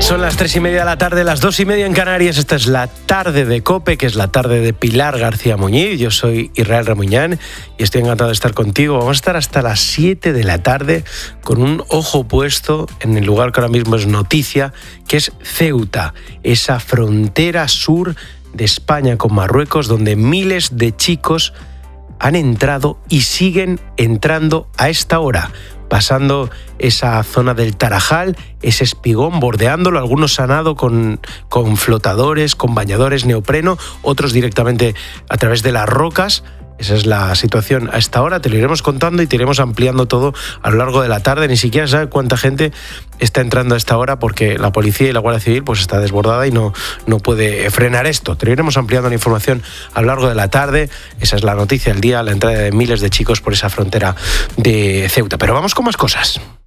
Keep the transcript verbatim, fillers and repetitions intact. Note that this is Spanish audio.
Son las tres y media de la tarde, las dos y media en Canarias. Esta es la tarde de COPE, que es la tarde de Pilar García Muñiz. Yo soy Israel Remuñán y estoy encantado de estar contigo. Vamos a estar hasta las siete de la tarde con un ojo puesto en el lugar que ahora mismo es noticia, que es Ceuta, esa frontera sur de España con Marruecos, donde miles de chicos han entrado y siguen entrando a esta hora, pasando esa zona del Tarajal, ese espigón, bordeándolo. Algunos han nadado con, con flotadores, con bañadores, neopreno, otros directamente a través de las rocas. Esa es la situación a esta hora. Te lo iremos contando y te iremos ampliando todo a lo largo de la tarde. Ni siquiera sabe cuánta gente está entrando a esta hora porque la policía y la Guardia Civil pues está desbordada y no, no puede frenar esto. Te lo iremos ampliando la información a lo largo de la tarde. Esa es la noticia del día, la entrada de miles de chicos por esa frontera de Ceuta. Pero vamos con más cosas.